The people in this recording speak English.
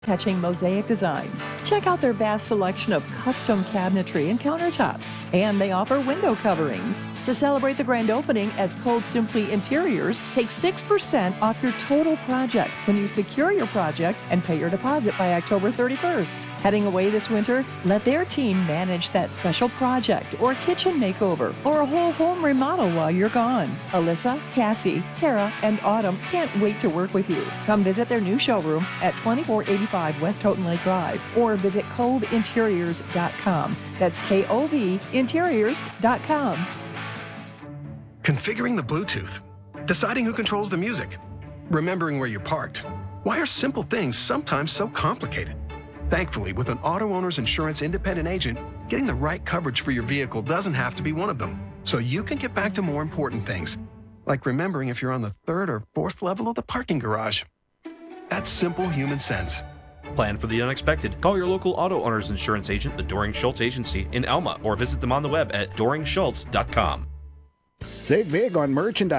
Catching Mosaic Designs. Check out their vast selection of custom cabinetry and countertops, and they offer window coverings. To celebrate the grand opening, as Cold Simply Interiors, take 6% off your total project when you secure your project and pay your deposit by October 31st. Heading away this winter? Let their team manage that special project or kitchen makeover or a whole home remodel while you're gone. Alyssa, Cassie, Tara, and Autumn can't wait to work with you. Come visit their new showroom at 2485 West Houghton Lake Drive or visit coldinteriors.com. That's KOV interiors.com. Configuring the Bluetooth, deciding who controls the music, remembering where you're parked. Why are simple things sometimes so complicated? Thankfully, with an auto owner's insurance independent agent, getting the right coverage for your vehicle doesn't have to be one of them. So you can get back to more important things, like remembering if you're on the 3rd or 4th level of the parking garage. That's simple human sense. Plan for the unexpected. Call your local auto owner's insurance agent, the Doring Schultz Agency in Elma, or visit them on the web at doringschultz.com. Save big on merchandise.